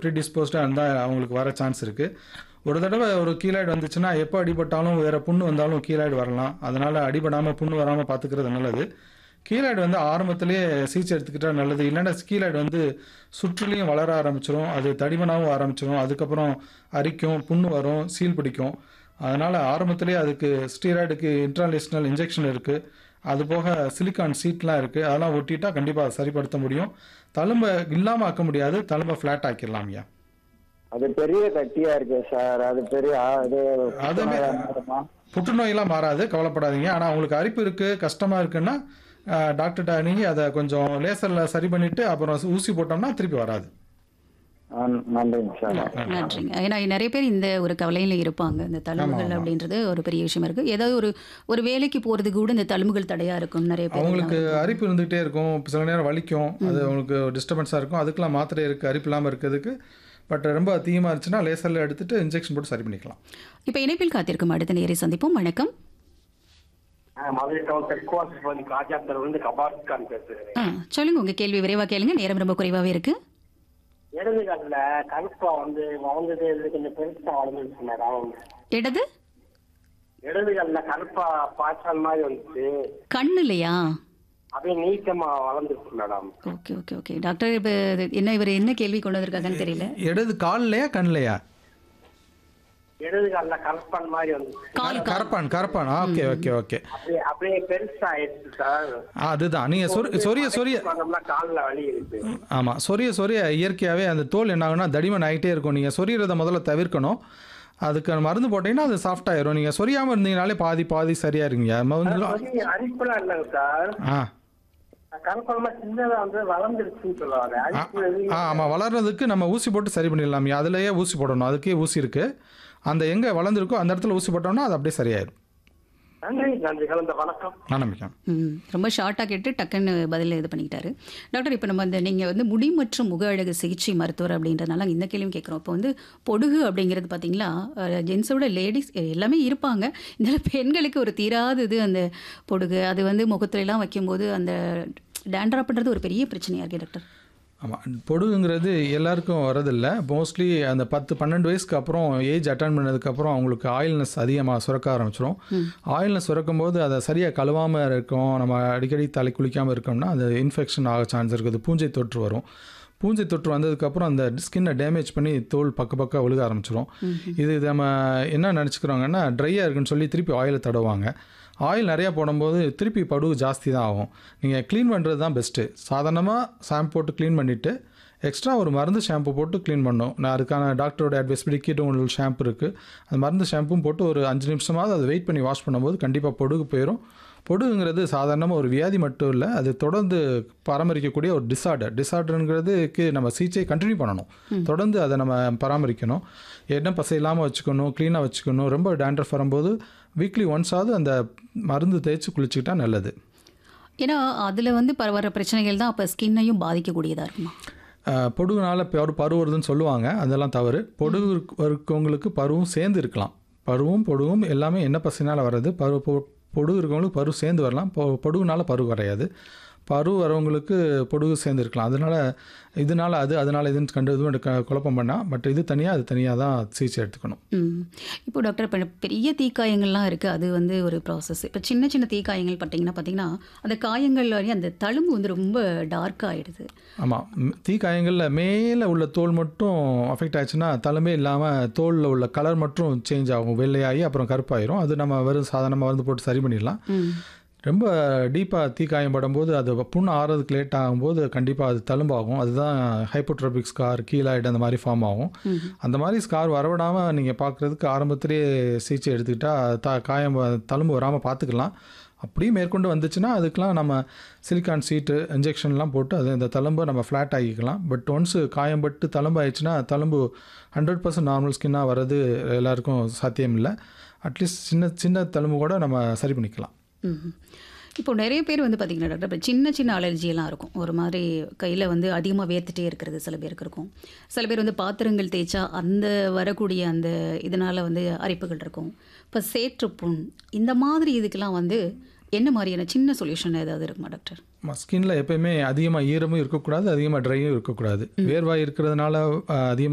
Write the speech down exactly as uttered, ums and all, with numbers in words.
ப்ரீடிஸ்போஸ்டாக இருந்தால் அவங்களுக்கு வர சான்ஸ் இருக்குது. ஒரு தடவை ஒரு கீலாய்டு வந்துச்சுன்னா எப்போ அடிபட்டாலும் வேறு புண்ணு வந்தாலும் கீலாய்டு வரலாம். அதனால் அடிபடாமல் புண்ணு வராமல் பார்த்துக்கிறது நல்லது. கீலாய்டு வந்து ஆரம்பத்திலேயே சிகிச்சை எடுத்துக்கிட்டால் நல்லது. இல்லைன்னா கீலாய்டு வந்து சுற்றுலையும் வளர ஆரம்பிச்சிடும், அது தடிமனாகவும் ஆரம்பிச்சிடும், அதுக்கப்புறம் அரிக்கும், புண்ணு வரும், சீல் பிடிக்கும். அதனால் ஆரம்பத்திலேயே அதுக்கு ஸ்டீராய்டுக்கு இன்ட்ராலேஷனல் இன்ஜெக்ஷன் இருக்குது. அது போக சிலிக்கான் சீட்லாம் இருக்குது. அதெல்லாம் ஒட்டிட்டா கண்டிப்பாக சரிப்படுத்த முடியும். தழும்பை இல்லாமல் ஆக்க முடியாது, தழும்பை ஃப்ளாட் ஆக்கிடலாம் ஐயா. அது பெரிய கட்டியா இருக்கு சார். அது பெரிய ஆ- இது அதுமே மாறுமா? புற்றுநோயெல்லாம் மாறாது, கவலைப்படாதீங்க. ஆனால் உங்களுக்கு அரிப்பு இருக்குது, கஷ்டமாக இருக்குன்னா அஹ், டாக்டர்கிட்ட நீங்கள் அதை கொஞ்சம் லேசரில் சரி பண்ணிவிட்டு அப்புறம் ஊசி போட்டோம்னா திருப்பி வராது. ஆ, நன்றிங்க சார். நன்றிங்க. ஏன்னா நிறைய பேர் இந்த ஒரு கவலையில் இருப்பாங்க. இந்த தழும்புகள் ஆமா. அப்படின்றது ஒரு பெரிய விஷயமா இருக்குது. ஏதாவது ஒரு ஒரு வேலைக்கு போகிறதுக்கு கூட இந்த தழும்புகள் தடையாக இருக்கும் நிறைய பேர். அவங்களுக்கு அரிப்பு இருந்துகிட்டே இருக்கும், சில நேரம் வலிக்கும், அது அவங்களுக்கு டிஸ்டர்பன்ஸாக இருக்கும். அதுக்கெல்லாம் மாத்திரை இருக்குது அரிப்பு இல்லாமல் இருக்கிறதுக்கு. பட் ரொம்ப அதிகமாக இருந்துச்சுன்னா லேசரில் எடுத்துட்டு இன்ஜெக்ஷன் போட்டு சரி பண்ணிக்கலாம். இப்போ இணைப்பில் காத்திருக்கும் அடுத்த நேரை சந்திப்போம். வணக்கம். மதுரை டவுன் தெற்குவாசி பகுதி காஜாத்தர் வந்து கபார் கான் பேசுறேன். ஆ சொல்லுங்கள், உங்கள் கேள்வி விரைவாக கேளுங்க, நேரம் ரொம்ப குறைவாகவே இருக்குது. இடது காட்டுல கருப்பா வந்து வளர்ந்தது இது கொஞ்சம் பெருசா வளர்ந்துருச்சு மேடம். இடது இடது காட்டுல கருப்பா பாய்ச்சல் மாதிரி வந்துச்சு, கண்ணு இல்லையா? அப்படியே நீட்டமா வளர்ந்துருச்சு madam. Okay okay okay doctor, இப்போ என்ன இவர் என்ன கேள்வி கொண்டு வந்திருக்காங்கன்னு தெரியல. இடது கால்லையா கண்லையா? இடது காட்டுல கருப்பான் மாதிரி வந்துச்சு, கால் கால் கரப்பான் கரப்பான் ஓகே ஓகே ஓகே அப்படியே அப்படியே பெருசா ஆயிடுச்சு சார். அதுதான் நீங்கள் சொரி சொரிய சொரிய பார்த்தோம்னா கால்ல வலி இருக்கு. ஆமாம், சொரிய சொரிய இயற்கையாகவே அந்த தோல் என்ன ஆகுனா தடிமன் ஆகிட்டே இருக்கும். நீங்கள் சொரியறதை முதல்ல தவிர்க்கணும். அதுக்கு மருந்து போட்டிங்கன்னா அது சாஃப்ட் ஆயிரும். நீங்கள் சொரியாமல் இருந்தீங்கனாலே பாதி பாதி சரியாக இருக்குங்க. மருந்து வலி அரிப்புலாம் இல்லைங்க சார். ஆ கருப்பா சின்னதா வந்து வளர்ந்துருச்சுன்னு சொல்லுவாங்க. அரிப்பு எதுவும் ஆ ஆமாம், வளர்றதுக்கு நம்ம ஊசி போட்டு சரி பண்ணிடலாம். அதுலேயே ஊசி போடணும், அதுக்கே ஊசி இருக்குது. அந்த எங்கே வளர்ந்துருக்கோ அந்த இடத்துல ஊசி போட்டோம்னா அது அப்படியே சரியாயிடும். நன்றி நன்றி கலந்த வணக்கம். நான் நம்பிக்கேன். ம் ரொம்ப ஷார்ட்டாக கேட்டு டக்குன்னு பதில் இது பண்ணிக்கிட்டாரு டாக்டர். இப்போ நம்ம இந்த நீங்கள் வந்து முடி மற்றும் முக அழகு சிகிச்சை மருத்துவர் அப்படின்றதுனால இந்த கேள்வியும் கேட்குறோம். இப்போ வந்து பொடுகு அப்படிங்கிறது பார்த்தீங்களா, ஜென்ஸோட லேடிஸ் எல்லாமே இருப்பாங்க. இதில் பெண்களுக்கு ஒரு தீராதது அந்த பொடுகு. அது வந்து முகத்துலலாம் வைக்கும்போது அந்த டேண்ட்ரப்ன்றது ஒரு பெரிய பிரச்சனையாக இருக்குது டாக்டர். ஆமாம், பொடுகுங்கிறது எல்லாருக்கும் வரதில்லை. மோஸ்ட்லி அந்த பத்து பன்னெண்டு வயசுக்கு அப்புறம் ஏஜ் அட்டன் பண்ணதுக்கப்புறம் அவங்களுக்கு ஆயில்னஸ் அதிகமாக சுரக்க ஆரம்பிச்சிடும். ஆயில்னஸ் சுரக்கும் போது அதை சரியாக கழுவாமல் இருக்கும், நம்ம அடிக்கடி தலை குளிக்காமல் இருக்கோம்னா அது இன்ஃபெக்ஷன் ஆக சான்ஸ் இருக்குது. பூஞ்சை தொற்று வரும். பூஞ்சை தொற்று வந்ததுக்கப்புறம் அந்த ஸ்கின்னை டேமேஜ் பண்ணி தோல் பக்க பக்கம் ஒழுக ஆரம்பிச்சிடும். இது நம்ம என்ன நினச்சிக்கிறோங்கன்னா ட்ரையாக இருக்குன்னு சொல்லி திருப்பி ஆயிலை தடவாங்க. ஆயில் நிறையா போடும்போது திருப்பி படுகு ஜாஸ்தி தான் ஆகும். நீங்கள் க்ளீன் பண்ணுறது தான் பெஸ்ட்டு. சாதாரணமாக ஷாம்பு போட்டு க்ளீன் பண்ணிவிட்டு எக்ஸ்ட்ரா ஒரு மருந்து ஷாம்பு போட்டு க்ளீன் பண்ணணும். நான் அதுக்கான டாக்டரோட அட்வைஸ் படி கீட்டோனில் ஷாம்பு இருக்குது. அந்த மருந்து ஷாம்பும் போட்டு ஒரு அஞ்சு நிமிஷமாவது அதை வெயிட் பண்ணி வாஷ் பண்ணும்போது கண்டிப்பாக பொடுகு போயிடும். பொடுகுங்கிறது சாதாரணமாக ஒரு வியாதி மட்டும் இல்லை, அது தொடர்ந்து பராமரிக்கக்கூடிய ஒரு டிஸார்டர். டிஸார்டருங்கிறதுக்கு நம்ம சிகிச்சையை கண்டினியூ பண்ணணும், தொடர்ந்து அதை நம்ம பராமரிக்கணும். எண்ணெய் பசை இல்லாமல் வச்சுக்கணும், க்ளீனாக வச்சுக்கணும். ரொம்ப டேண்ட்ரஃப் வரும்போது வீக்லி ஒன்ஸாவது அந்த மருந்து தேய்ச்சி குளிச்சுக்கிட்டா நல்லது. ஏன்னா அதில் வந்து ப வர பிரச்சனைகள் தான் அப்போ ஸ்கின்னையும் பாதிக்கக்கூடியதாக இருக்குமா? பொடுகுனால பரு பரு வருதுன்னு சொல்லுவாங்க, அதெல்லாம் தவறு. பொடுகு இருக்கவங்களுக்கு பருவும் சேர்ந்து இருக்கலாம். பருவும் பொடுகும் எல்லாமே எண்ணெய் பசையினால் வர்றது. பரு பொ- பொடுகு இருக்கவங்களுக்கு பரு சேர்ந்து வரலாம், பொ பொடுகுனால பரு வரையாது. பரு வரவங்களுக்கு பொடுகு சேர்ந்து இருக்கலாம். அதனால் இதனால் அது அதனால் இதுன்னு கண்டு இதுவும் க குழப்பம் பண்ணால், பட் இது தனியாக அது தனியாக தான் சிகிச்சை எடுத்துக்கணும். ம் இப்போ டாக்டர், இப்போ பெரிய தீக்காயங்கள்லாம் இருக்குது, அது வந்து ஒரு ப்ராசஸ். இப்போ சின்ன சின்ன தீக்காயங்கள் பார்த்தீங்கன்னா பார்த்தீங்கன்னா அந்த காயங்கள் வரையும் அந்த தழும்பு வந்து ரொம்ப டார்க் ஆகிடுது. ஆமாம், தீ காயங்களில் மேலே உள்ள தோல் மட்டும் அஃபெக்ட் ஆச்சுன்னா தழும்பே இல்லாமல் தோலில் உள்ள கலர் மட்டும் சேஞ்ச் ஆகும், வெள்ளையாகி அப்புறம் கருப்பாயிரும். அது நம்ம வெறும் சாதாரணமாக மருந்து போட்டு சரி பண்ணிடலாம். ரொம்ப டீப்பாக தீக்காயம் படும்போது அது புண்ணு ஆறதுக்கு லேட் ஆகும்போது கண்டிப்பாக அது தழும்பாகும். அதுதான் ஹைப்போட்ரோபிக் ஸ்கார், கீலாய்டு அந்த மாதிரி ஃபார்ம் ஆகும். அந்த மாதிரி ஸ்கார் வரவிடாமல் நீங்கள் பார்க்குறதுக்கு ஆரம்பத்திலேயே சிகிச்சை எடுத்துக்கிட்டால் த காயம் தழும்பு வராமல் பார்த்துக்கலாம். அப்படியே மேற்கொண்டு வந்துச்சுன்னா அதுக்கெலாம் நம்ம சிலிக்கான் சீட்டு இன்ஜெக்ஷன்லாம் போட்டு அது இந்த தழும்பை நம்ம ஃப்ளாட் ஆகிக்கலாம். பட் ஒன்ஸு காயம் பட்டு தழும்பு ஆயிடுச்சுன்னா தழும்பு ஹண்ட்ரட் பர்சன்ட் நார்மல் ஸ்கின்னாக வர்றது எல்லாருக்கும் சாத்தியம் இல்லை. அட்லீஸ்ட் சின்ன சின்ன தழும்பு கூட நம்ம சரி பண்ணிக்கலாம். ம் இப்போ நிறைய பேர் வந்து பார்த்திங்கன்னா டாக்டர், இப்போ சின்ன சின்ன அலர்ஜியெல்லாம் இருக்கும். ஒரு மாதிரி கையில் வந்து அதிகமாக வேர்த்துட்டே இருக்கிறது சில பேருக்கு இருக்கும். சில பேர் வந்து பாத்திரங்கள் தேய்ச்சா அந்த வரக்கூடிய அந்த இதனால் வந்து அரிப்புகள் இருக்கும். இப்போ சேற்றுப்புண் இந்த மாதிரி இதுக்கெல்லாம் வந்து என்ன மாதிரியான சின்ன சொல்யூஷன் ஏதாவது இருக்குமா டாக்டர்? ஸ்கின்ல எப்பயுமே அதிகமாக ஈரமும் இருக்கக்கூடாது, அதிகமாக ட்ரையும் இருக்கக்கூடாது. வேர்வாய் இருக்கிறதுனால அதிகமாக